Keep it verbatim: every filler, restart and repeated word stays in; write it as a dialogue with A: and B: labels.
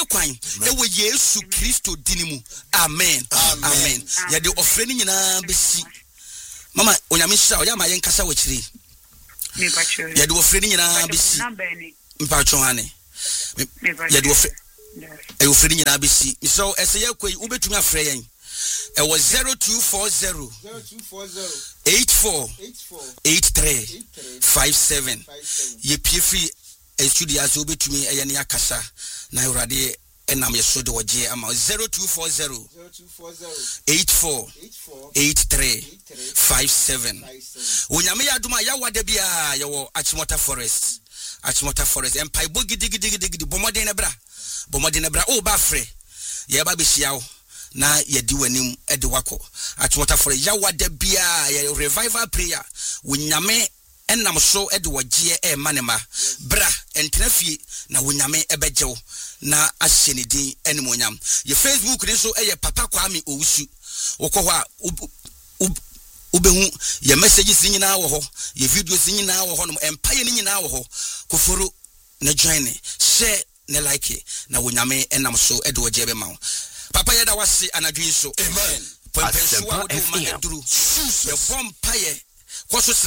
A: kwan e wo Yesu Kristo dinimu amen amen ya de ofreni nyina besi mama onyame hira oya ma yen kasa wachiri
B: me pacho
A: ya de ofreni nyina besi mpacho ane ya de ofre e ofreni nyina besi so ese yakoi ubetumi afre yen e was zero two four zero eight four eight three five seven ye pie free e studio aso betumi e ne akasa na urade enam yeso de oje ama zero two four zero eight four eight three five seven onyame yaduma ya wada bia ye wo Achimota Forest Achimota Forest empai bogidi gidi gidi bomode ne bra bomode ne bra o ba frɛ ye ba be hia na yedi wanim ede wako Achimota Forest ya wada bia ye revival prayer wonyame enam so ede woje e manema bra entrefie na wonyame ebejew na ashenidin enimonyam ye Facebook ni so eye Papa Kwame Owusu wokɔ a ubehu ye messages nyina wo ho ye videos nyina wo ho no empire ni nyina wo ho koforo na join share na like na wonyame enam so ede woje be ma papa yeda wase anadwin so amen pempenso wa do ma eduru ye bompa ye koso